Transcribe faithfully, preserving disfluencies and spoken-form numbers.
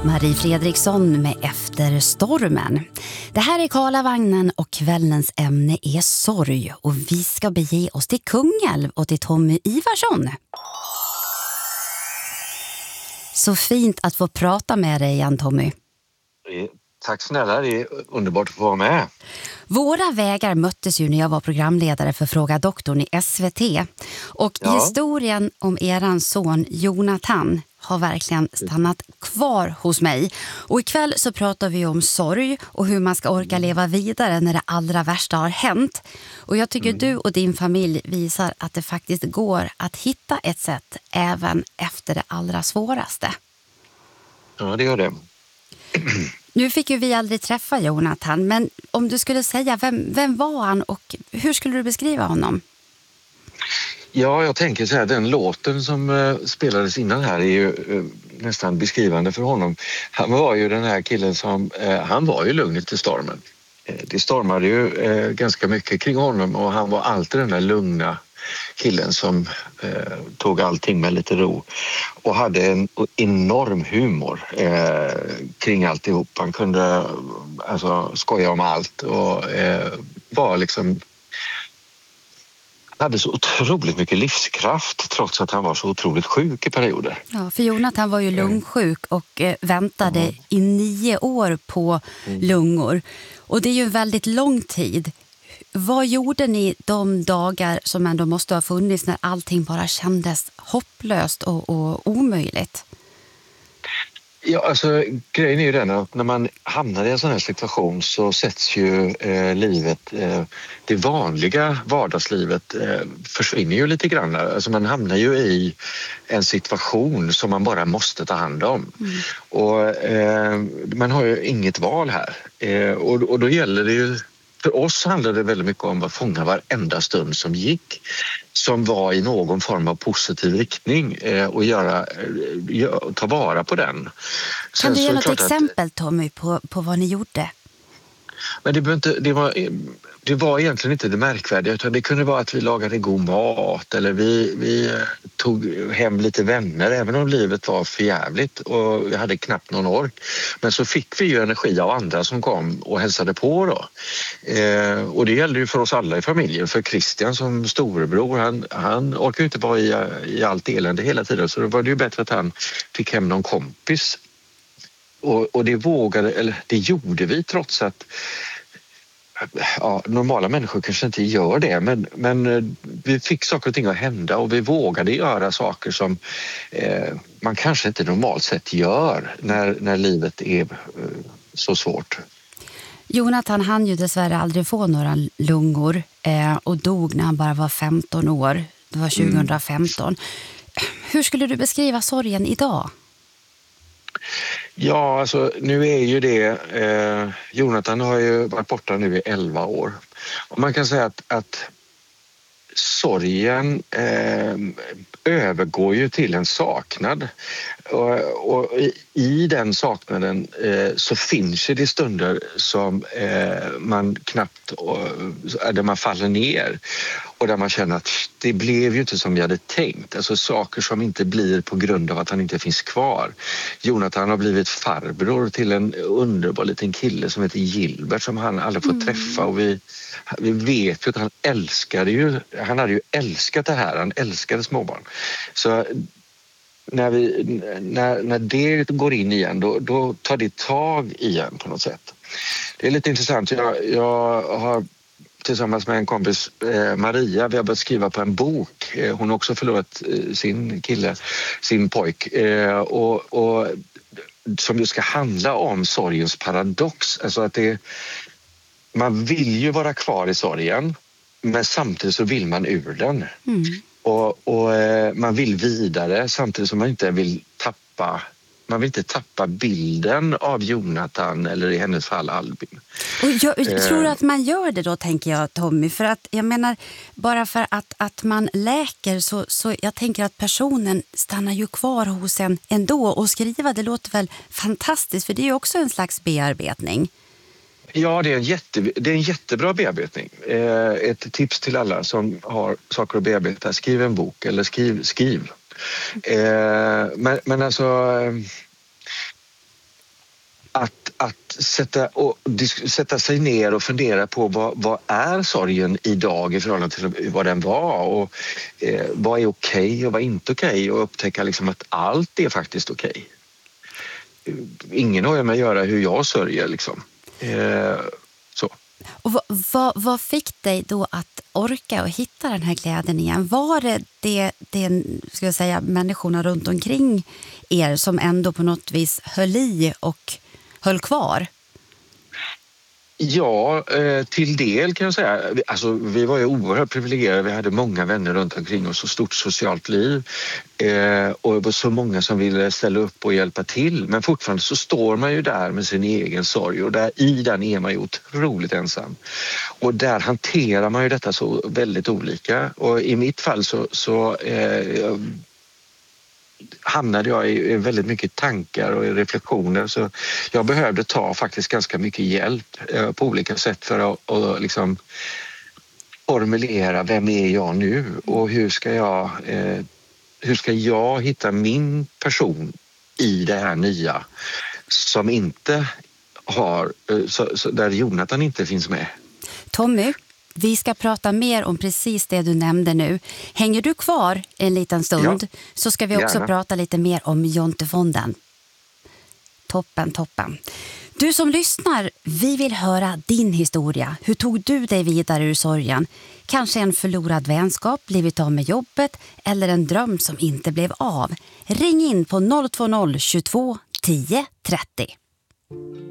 Marie Fredriksson med Efter stormen. Det här är Karlavagnen och kvällens ämne är sorg. Och vi ska bege oss till Kungälv och till Tommy Ivarsson. Så fint att få prata med dig igen, Tommy. Tack snälla, det är underbart att få vara med. Våra vägar möttes ju när jag var programledare för Fråga doktorn i S V T. Och ja. Historien om eran son Jonathan har verkligen stannat kvar hos mig. Och ikväll så pratar vi om sorg och hur man ska orka leva vidare när det allra värsta har hänt. Och jag tycker mm. du och din familj visar att det faktiskt går att hitta ett sätt även efter det allra svåraste. Ja, det gör det. Nu fick ju vi aldrig träffa Jonathan, men om du skulle säga, vem, vem var han och hur skulle du beskriva honom? Ja, jag tänker så här, den låten som uh, spelades innan här är ju uh, nästan beskrivande för honom. Han var ju den här killen som, uh, han var ju lugnet i stormen. Uh, det stormade ju uh, ganska mycket kring honom och han var alltid den där lugna killen som eh, tog allting med lite ro och hade en enorm humor eh, kring alltihop. Han kunde alltså skoja om allt och eh, var liksom hade så otroligt mycket livskraft trots att han var så otroligt sjuk i perioder. Ja, för Jonathan var ju lungsjuk och eh, väntade mm. i nio år på mm. lungor. Och det är ju en väldigt lång tid. Vad gjorde ni de dagar som ändå måste ha funnits när allting bara kändes hopplöst och, och omöjligt? Ja, alltså grejen är ju den att när man hamnar i en sån här situation så sätts ju eh, livet, eh, det vanliga vardagslivet eh, försvinner ju lite grann. Alltså man hamnar ju i en situation som man bara måste ta hand om. Mm. Och eh, man har ju inget val här. Eh, och, och då gäller det ju. För oss handlade det väldigt mycket om att fånga varenda stund som gick som var i någon form av positiv riktning eh, och göra, eh, ta vara på den. Sen kan du ge något exempel, att, Tommy, på, på vad ni gjorde? Men det, inte, det, var, det var egentligen inte det märkvärdiga utan det kunde vara att vi lagade god mat eller vi, vi tog hem lite vänner även om livet var för jävligt och vi hade knappt någon ork. Men så fick vi ju energi av andra som kom och hälsade på då. Eh, och det gällde ju för oss alla i familjen. För Christian som storebror, han, han orkar ju inte vara i, i allt elände hela tiden så då var det ju bättre att han fick hem någon kompis. Och, och det vågade, eller det gjorde vi trots att ja, normala människor kanske inte gör det men, men vi fick saker och ting att hända och vi vågade göra saker som eh, man kanske inte normalt sett gör när, när livet är eh, så svårt. Jonathan hann ju dessvärre aldrig få några lungor eh, och dog när han bara var femton år. Det var tjugohundrafemton. Mm. Hur skulle du beskriva sorgen idag? Ja, alltså nu är ju det, eh, Jonathan har ju varit borta nu i elva år. Och man kan säga att, att sorgen eh, övergår ju till en saknad. Och, och i, i den saknaden eh, så finns det stunder som eh, man knappt, och, där man faller ner. Och där man känner att det blev ju inte som jag hade tänkt. Alltså saker som inte blir på grund av att han inte finns kvar. Jonathan har blivit farbror till en underbar liten kille som heter Gilbert som han aldrig fått mm. träffa. Och vi, vi vet ju att han älskade ju, han hade ju älskat det här. Han älskade småbarn. Så när, vi, när, när det går in igen då, då tar det tag igen på något sätt. Det är lite intressant. Jag, jag har tillsammans med en kompis, eh, Maria, vi har börjat skriva på en bok. Eh, hon har också förlorat eh, sin kille, sin pojk. Eh, och, och som ju ska handla om sorgens paradox. Alltså att det, man vill ju vara kvar i sorgen men samtidigt så vill man ur den. Mm. Och, och eh, man vill vidare samtidigt som man inte vill tappa Man vill inte tappa bilden av Jonathan eller i hennes fall Albin. Och jag tror att man gör det då, tänker jag, Tommy. För att jag menar, bara för att, att man läker så, så jag tänker att personen stannar ju kvar hos en ändå. Och skriva, det låter väl fantastiskt för det är ju också en slags bearbetning. Ja, det är en, jätte, det är en jättebra bearbetning. Eh, ett tips till alla som har saker att bearbeta. Skriv en bok eller skriv, skriv. Eh, men, men alltså att, att sätta, och, sätta sig ner och fundera på vad, vad är sorgen idag i förhållande till vad den var och eh, vad är okej och vad är inte okej och upptäcka liksom att allt är faktiskt okej. Ingen har ju med att göra hur jag sörjer liksom. Eh, så. Och vad, vad, vad fick dig då att orka och hitta den här glädjen igen? Var det, det, det ska jag säga, människorna runt omkring er som ändå på något vis höll i och höll kvar? Ja, till del kan jag säga. Alltså, vi var ju oerhört privilegierade. Vi hade många vänner runt omkring oss och stort socialt liv. Och det var så många som ville ställa upp och hjälpa till. Men fortfarande så står man ju där med sin egen sorg och där, i den är man ju otroligt ensam. Och där hanterar man ju detta så väldigt olika. Och i mitt fall så... så eh, hamnade jag i väldigt mycket tankar och reflektioner så jag behövde ta faktiskt ganska mycket hjälp på olika sätt för att, att liksom formulera vem är jag nu och hur ska jag, eh, hur ska jag hitta min person i det här nya som inte har, så, så där Jonathan inte finns med. Tommy, vi ska prata mer om precis det du nämnde nu. Hänger du kvar en liten stund ja, så ska vi också gärna prata lite mer om Jontefonden. Toppen, toppen. Du som lyssnar, vi vill höra din historia. Hur tog du dig vidare ur sorgen? Kanske en förlorad vänskap, blivit av med jobbet eller en dröm som inte blev av. Ring in på noll två noll tjugotvå tio trettio.